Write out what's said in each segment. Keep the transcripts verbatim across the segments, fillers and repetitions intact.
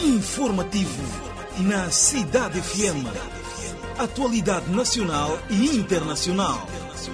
Informativo na Cidade F M. Atualidade nacional e internacional.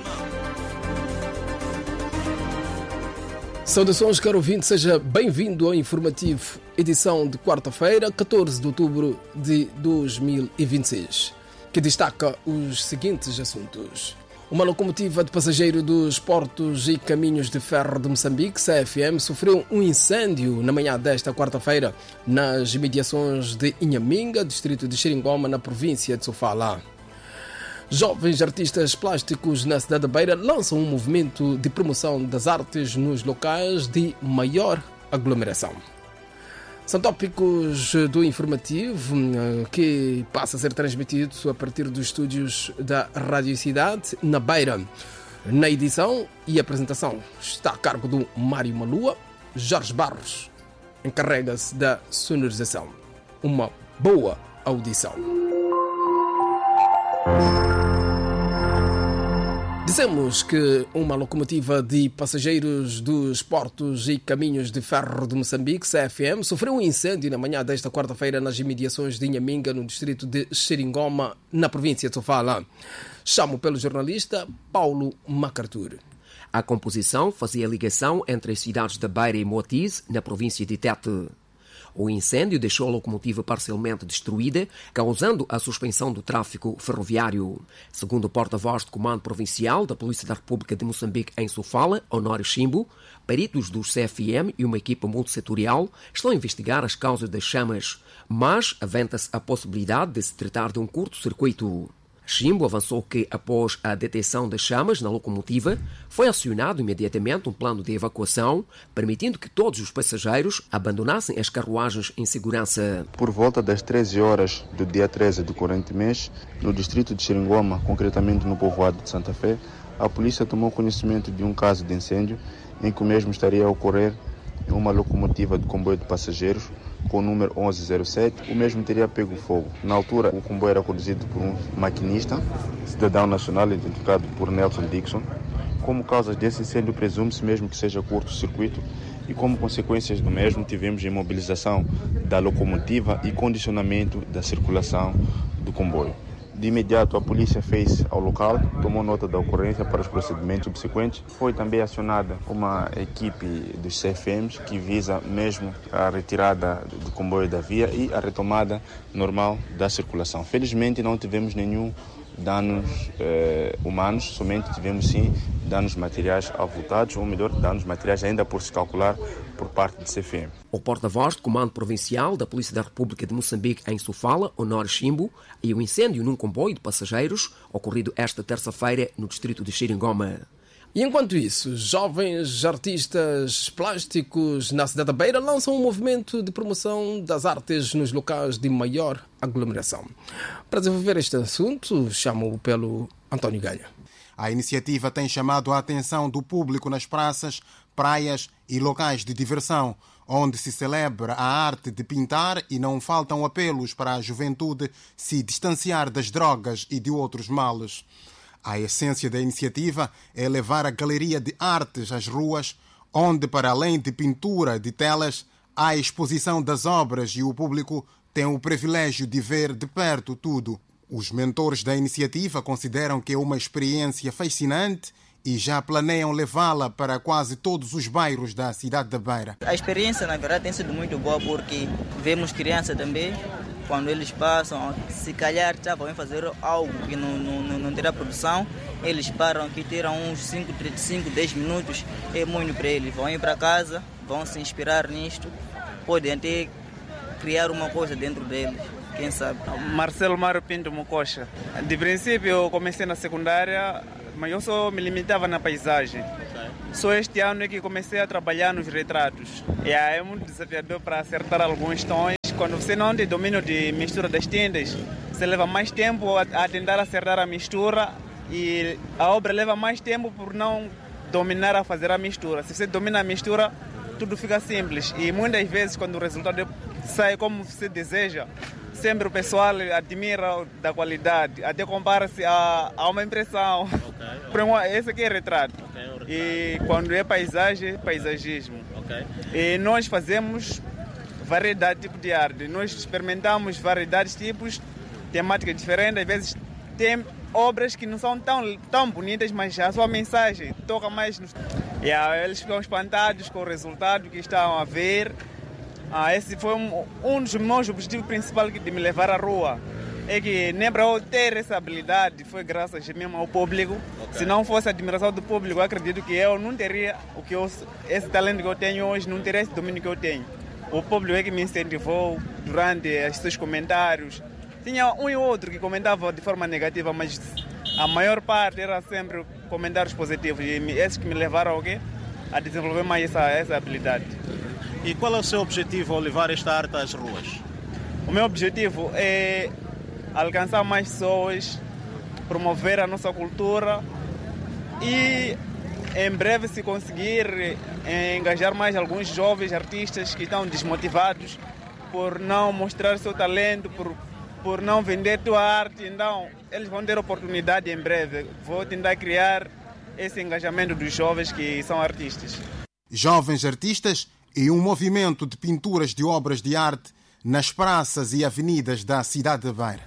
Saudações, caro ouvinte, seja bem-vindo ao Informativo, edição de quarta-feira, catorze de outubro de dois mil e vinte e seis, que destaca os seguintes assuntos. Uma locomotiva de passageiro dos Portos e Caminhos de Ferro de Moçambique, C F M, sofreu um incêndio na manhã desta quarta-feira nas imediações de Inhaminga, distrito de Xeringoma, na província de Sofala. Jovens artistas plásticos na cidade da Beira lançam um movimento de promoção das artes nos locais de maior aglomeração. São tópicos do informativo que passa a ser transmitido a partir dos estúdios da Rádio Cidade, na Beira. Na edição e apresentação está a cargo do Mário Malua. Jorge Barros encarrega-se da sonorização. Uma boa audição. Dizemos que uma locomotiva de passageiros dos Portos e Caminhos de Ferro de Moçambique, C F M, sofreu um incêndio na manhã desta quarta-feira nas imediações de Inhaminga, no distrito de Xeringoma, na província de Sofala. Chamo pelo jornalista Paulo MacArthur. A composição fazia ligação entre as cidades da Beira e Moatize, na província de Tete. O incêndio deixou a locomotiva parcialmente destruída, causando a suspensão do tráfego ferroviário. Segundo o porta-voz do Comando Provincial da Polícia da República de Moçambique em Sofala, Honório Chimbo, peritos do C F M e uma equipa multissetorial estão a investigar as causas das chamas, mas aventa-se a possibilidade de se tratar de um curto-circuito. Chimbo avançou que, após a detecção das chamas na locomotiva, foi acionado imediatamente um plano de evacuação, permitindo que todos os passageiros abandonassem as carruagens em segurança. Por volta das treze horas do dia treze do corrente mês, no distrito de Xeringoma, concretamente no povoado de Santa Fé, a polícia tomou conhecimento de um caso de incêndio em que o mesmo estaria a ocorrer em uma locomotiva de comboio de passageiros com o número onze zero sete, o mesmo teria pego fogo. Na altura, o comboio era conduzido por um maquinista, cidadão nacional identificado por Nelson Dixon. Como causas desse incêndio, presume-se mesmo que seja curto-circuito e como consequências do mesmo tivemos a imobilização da locomotiva e condicionamento da circulação do comboio. De imediato, a polícia fez ao local, tomou nota da ocorrência para os procedimentos subsequentes. Foi também acionada uma equipe dos C F Ms que visa mesmo a retirada do comboio da via e a retomada normal da circulação. Felizmente, não tivemos nenhum danos eh, humanos, somente tivemos sim danos materiais avultados, ou melhor, danos materiais ainda por se calcular por parte do C F M. O porta-voz do Comando Provincial da Polícia da República de Moçambique em Sofala, Honório Chimbo, e o incêndio num comboio de passageiros ocorrido esta terça-feira no distrito de Xeringoma. E enquanto isso, jovens artistas plásticos na cidade da Beira lançam um movimento de promoção das artes nos locais de maior aglomeração. Para desenvolver este assunto, chamo pelo António Galha. A iniciativa tem chamado a atenção do público nas praças, praias e locais de diversão, onde se celebra a arte de pintar e não faltam apelos para a juventude se distanciar das drogas e de outros males. A essência da iniciativa é levar a galeria de artes às ruas, onde, para além de pintura de telas, há a exposição das obras e o público tem o privilégio de ver de perto tudo. Os mentores da iniciativa consideram que é uma experiência fascinante e já planeiam levá-la para quase todos os bairros da cidade da Beira. A experiência, na verdade, tem sido muito boa porque vemos crianças também. Quando eles passam, se calhar já vão fazer algo que não, não, não terá produção, eles param aqui, tiram uns cinco, dez minutos, é muito para eles. Vão ir para casa, vão se inspirar nisto, podem até criar uma coisa dentro deles, quem sabe. Marcelo Mário Pinto Mococha. De princípio eu comecei na secundária, mas eu só me limitava na paisagem. Só este ano é que comecei a trabalhar nos retratos. E é muito desafiador para acertar alguns tons. Quando você não tem domínio de mistura das tintas, você leva mais tempo a, a tentar acertar a mistura e a obra leva mais tempo por não dominar a fazer a mistura. Se você domina a mistura, tudo fica simples. E muitas vezes, quando o resultado sai como você deseja, sempre o pessoal admira da qualidade, até compara-se a, a uma impressão. Okay. Esse aqui é retrato. Okay, e quando é paisagem, paisagismo. Okay. E nós fazemos variedade de tipo de arte. Nós experimentamos variedades de tipos, temáticas diferentes. Às vezes tem obras que não são tão, tão bonitas, mas a sua mensagem toca mais nos... Yeah, eles ficam espantados com o resultado que estão a ver. Ah, esse foi um, um dos meus objetivos principais de me levar à rua. É que nem para eu ter essa habilidade foi graças mesmo ao público. Okay. Se não fosse a admiração do público, eu acredito que eu não teria o que eu, esse talento que eu tenho hoje, não teria esse domínio que eu tenho. O público é que me incentivou durante os seus comentários. Tinha um e outro que comentava de forma negativa, mas a maior parte era sempre comentários positivos. E esses que me levaram ao quê? A desenvolver mais essa, essa habilidade. E qual é o seu objetivo ao levar esta arte às ruas? O meu objetivo é alcançar mais pessoas, promover a nossa cultura e, em breve, se conseguir, engajar mais alguns jovens artistas que estão desmotivados por não mostrar seu talento, por, por não vender tua arte. Então, eles vão ter oportunidade em breve. Vou tentar criar esse engajamento dos jovens que são artistas. Jovens artistas e um movimento de pinturas de obras de arte nas praças e avenidas da cidade de Beira.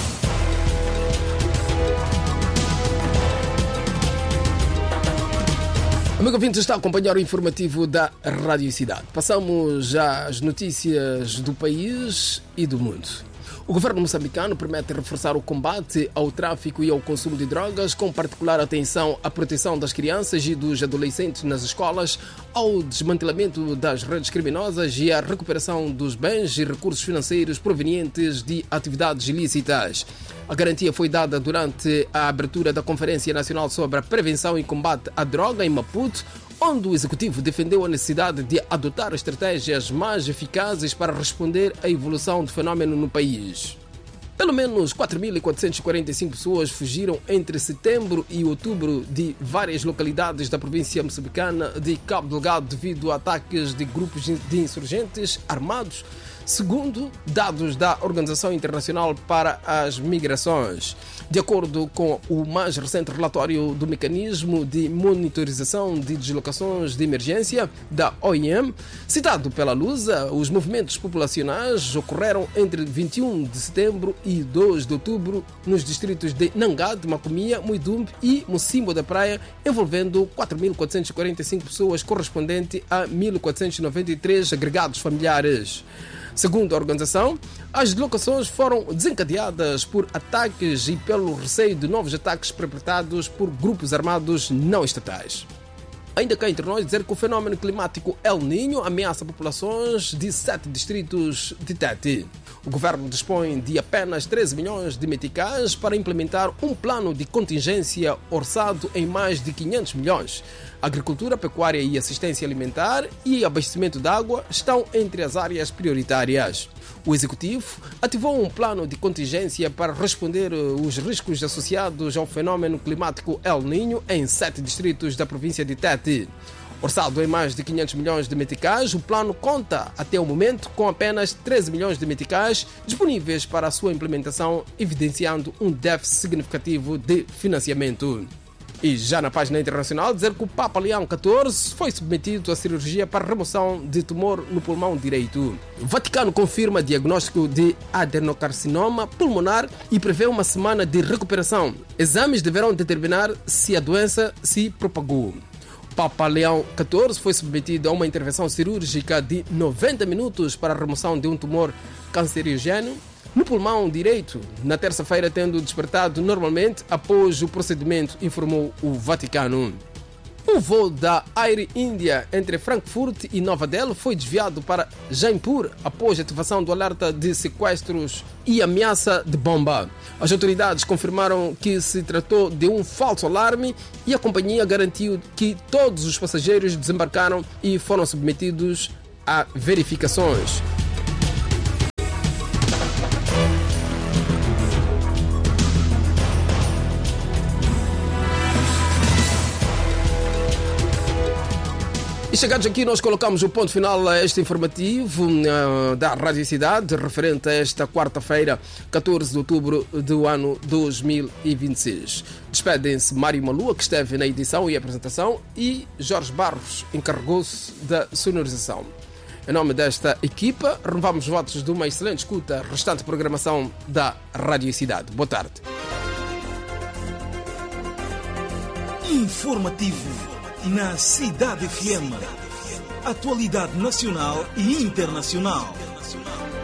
Amigo ouvinte, está a acompanhar o informativo da Rádio Cidade. Passamos às notícias do país e do mundo. O governo moçambicano promete reforçar o combate ao tráfico e ao consumo de drogas, com particular atenção à proteção das crianças e dos adolescentes nas escolas, ao desmantelamento das redes criminosas e à recuperação dos bens e recursos financeiros provenientes de atividades ilícitas. A garantia foi dada durante a abertura da Conferência Nacional sobre a Prevenção e Combate à Droga em Maputo, onde o Executivo defendeu a necessidade de adotar estratégias mais eficazes para responder à evolução do fenómeno no país. Pelo menos quatro mil quatrocentas e quarenta e cinco pessoas fugiram entre setembro e outubro de várias localidades da província moçambicana de Cabo Delgado devido a ataques de grupos de insurgentes armados, segundo dados da Organização Internacional para as Migrações. De acordo com o mais recente relatório do Mecanismo de Monitorização de Deslocações de Emergência, da O I M, citado pela Lusa, os movimentos populacionais ocorreram entre vinte e um de setembro e dois de outubro nos distritos de Nangade, Macomia, Muidumbe e Mocimbo da Praia, envolvendo quatro mil quatrocentas e quarenta e cinco pessoas, correspondente a mil quatrocentos e noventa e três agregados familiares. Segundo a organização, as deslocações foram desencadeadas por ataques e pelo receio de novos ataques perpetrados por grupos armados não estatais. Ainda cá entre nós dizer que o fenómeno climático El Niño ameaça populações de sete distritos de Tete. O governo dispõe de apenas treze milhões de meticais para implementar um plano de contingência orçado em mais de quinhentos milhões. Agricultura, pecuária e assistência alimentar e abastecimento de água estão entre as áreas prioritárias. O Executivo ativou um plano de contingência para responder aos riscos associados ao fenómeno climático El Niño em sete distritos da província de Tete. Orçado em mais de quinhentos milhões de meticais, o plano conta, até o momento, com apenas treze milhões de meticais disponíveis para a sua implementação, evidenciando um déficit significativo de financiamento. E já na página internacional, dizer que o Papa Leão catorze foi submetido à cirurgia para remoção de tumor no pulmão direito. O Vaticano confirma diagnóstico de adenocarcinoma pulmonar e prevê uma semana de recuperação. Exames deverão determinar se a doença se propagou. O Papa Leão catorze foi submetido a uma intervenção cirúrgica de noventa minutos para a remoção de um tumor cancerígeno no pulmão direito, na terça-feira, tendo despertado normalmente após o procedimento, informou o Vaticano. Um voo da Air India entre Frankfurt e Nova Delhi foi desviado para Jaipur após a ativação do alerta de sequestros e ameaça de bomba. As autoridades confirmaram que se tratou de um falso alarme e a companhia garantiu que todos os passageiros desembarcaram e foram submetidos a verificações. E chegados aqui, nós colocamos o ponto final a este informativo uh, da Rádio Cidade, referente a esta quarta-feira, catorze de outubro do ano dois mil e vinte e seis. Despedem-se Mário Malua, que esteve na edição e apresentação, e Jorge Barros encarregou-se da sonorização. Em nome desta equipa, renovamos os votos de uma excelente escuta, restante programação da Rádio Cidade. Boa tarde. Informativo na Cidade F M. Atualidade nacional e internacional.